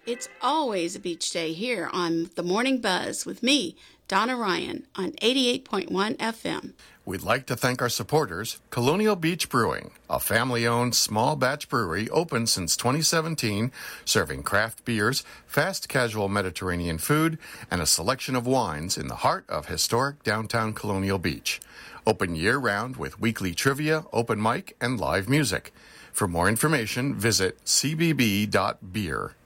It's always a beach day here on The Morning Buzz with me, Donna Ryan, on 88.1 FM. We'd like to thank our supporters, Colonial Beach Brewing, a family-owned small batch brewery open since 2017, serving craft beers, fast casual Mediterranean food, and a selection of wines in the heart of historic downtown Colonial Beach. Open year-round with weekly trivia, open mic, and live music. For more information, visit cbb.beer.